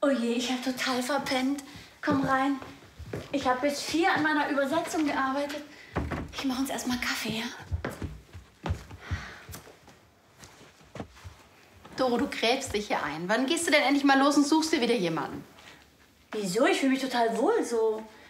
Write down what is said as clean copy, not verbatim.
Oh je, ich habe total verpennt. Komm rein. Ich habe bis 4 an meiner Übersetzung gearbeitet. Ich mache uns erstmal einen Kaffee, ja? Doro, du gräbst dich hier ein. Wann gehst du denn endlich mal los und suchst dir wieder jemanden? Wieso? Ich fühle mich total wohl so.